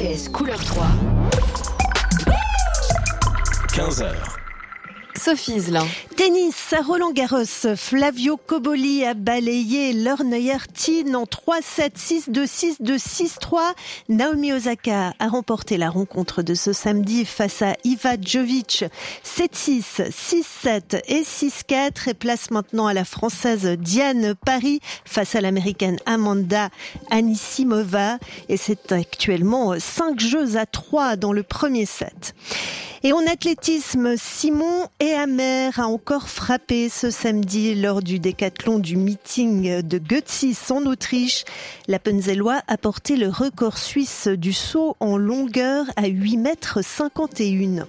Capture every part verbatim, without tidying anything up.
S couleur trois. quinze heures. Sophie Zlin. Tennis à Roland-Garros, Flavio Cobolli a balayé Lorneuer Tin en trois sept, six deux, six deux, six trois. Naomi Osaka a remporté la rencontre de ce samedi face à Iva Jovic, sept six, six sept et six quatre, et place maintenant à la Française Diane Parry face à l'Américaine Amanda Anisimova, et c'est actuellement cinq jeux à trois dans le premier set. Et en athlétisme, Simon Ehammer a encore frappé ce samedi lors du décathlon du meeting de Götzis en Autriche. L'Appenzellois a porté le record suisse du saut en longueur à huit mètres cinquante et un.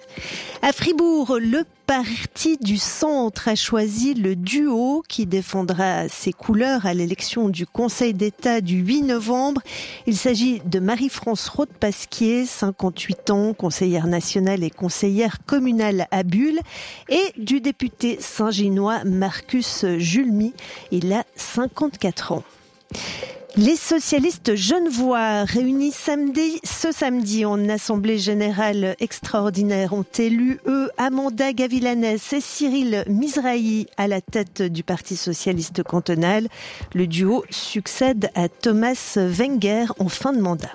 À Fribourg, le parti du centre a choisi le duo qui défendra ses couleurs à l'élection du Conseil d'État du huit novembre. Il s'agit de Marie-France Rode-Pasquier, cinquante-huit ans, conseillère nationale et conseillère communale à Bulle, et du député saint-ginois Marcus Julmy. Il a cinquante-quatre ans. Les socialistes genevois réunis samedi, ce samedi en assemblée générale extraordinaire ont élu, eux, Amanda Gavilanès et Cyril Mizrahi à la tête du Parti socialiste cantonal. Le duo succède à Thomas Wenger en fin de mandat.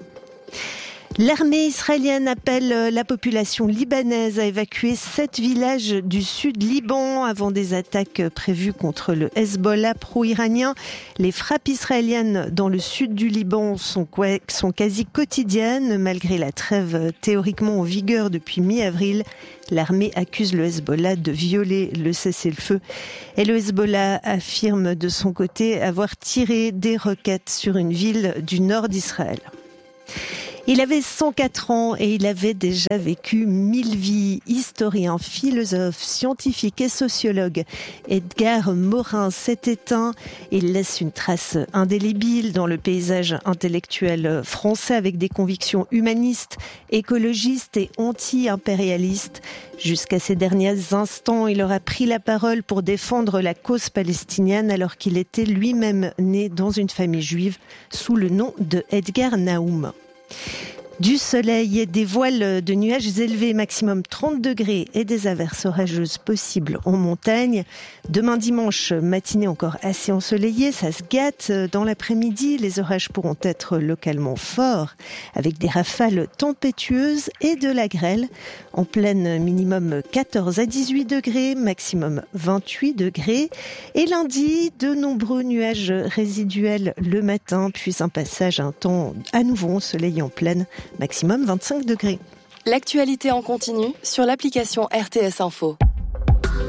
L'armée israélienne appelle la population libanaise à évacuer sept villages du sud Liban avant des attaques prévues contre le Hezbollah pro-iranien. Les frappes israéliennes dans le sud du Liban sont, sont quasi quotidiennes, malgré la trêve théoriquement en vigueur depuis mi-avril. L'armée accuse le Hezbollah de violer le cessez-le-feu. Et le Hezbollah affirme de son côté avoir tiré des roquettes sur une ville du nord d'Israël. Il avait cent quatre ans et il avait déjà vécu mille vies. Historien, philosophe, scientifique et sociologue, Edgar Morin s'est éteint. Il laisse une trace indélébile dans le paysage intellectuel français avec des convictions humanistes, écologistes et anti-impérialistes. Jusqu'à ces derniers instants, il aura pris la parole pour défendre la cause palestinienne alors qu'il était lui-même né dans une famille juive sous le nom de Edgar Naoum. Du soleil et des voiles de nuages élevés, maximum trente degrés, et des averses orageuses possibles en montagne. Demain dimanche, matinée encore assez ensoleillée, ça se gâte. Dans l'après-midi, les orages pourront être localement forts, avec des rafales tempétueuses et de la grêle. En pleine, minimum quatorze à dix-huit degrés, maximum vingt-huit degrés. Et lundi, de nombreux nuages résiduels le matin, puis un passage à un temps à nouveau ensoleillé en pleine, maximum vingt-cinq degrés. L'actualité en continu sur l'application R T S Info.